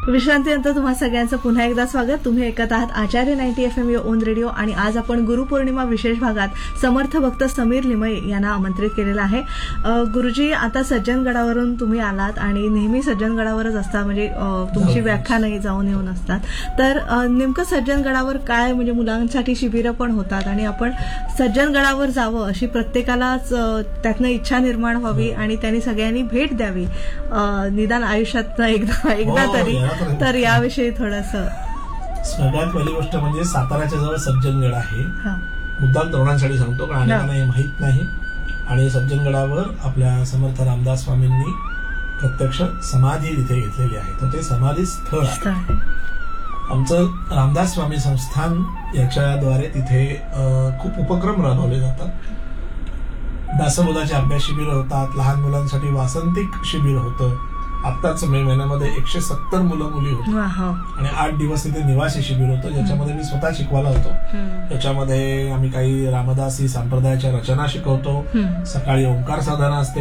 विश्रांतीनंतर तुम्हा सगळ्यांचं पुन्हा एकदा स्वागत. तुम्ही ऐकत आहात आचार्य 90 FM ओन रेडिओ आणि आज आपण गुरुपौर्णिमा विशेष भागात समर्थ भक्त समीर लिमये यांना आमंत्रित केलेलं आहे. गुरुजी, आता सज्जनगडावरून तुम्ही आलात आणि नेहमी सज्जनगडावरच असता, म्हणजे तुमची व्याख्यानंही जाऊन येऊन असतात. तर नेमकं सज्जनगडावर काय, म्हणजे मुलांसाठी शिबिरं पण होतात आणि आपण सज्जनगडावर जावं अशी प्रत्येकालाच त्यातनं इच्छा निर्माण व्हावी आणि त्यांनी सगळ्यांनी भेट द्यावी निदान आयुष्यात एकदा तरी. तर याविषयी थोडंसं. सगळ्यात पहिली गोष्ट म्हणजे साताऱ्याच्या जवळ सज्जनगड आहे. मुद्दाम तरुणांसाठी सांगतो, कारण अनेकांना हे माहीत नाही. आणि सज्जनगडावर आपल्या समर्थ रामदास स्वामींनी प्रत्यक्ष समाधी तिथे घेतलेली आहे, तर ते समाधी स्थळ आहे. आमचं रामदास स्वामी संस्थान याच्याद्वारे तिथे खूप उपक्रम राबवले जातात. दासबोधाचे अभ्यास शिबिर होतात, लहान मुलांसाठी वासंतिक शिबिर होतं. आत्ताच मे महिन्यामध्ये 170 मुलं मुली होती आणि 8 दिवस तिथे निवासी शिबिर होतं, ज्याच्यामध्ये मी स्वतः शिकवायला होतो. त्याच्यामध्ये आम्ही काही रामदासी संप्रदायाच्या रचना शिकवतो. सकाळी ओंकार साधना असते.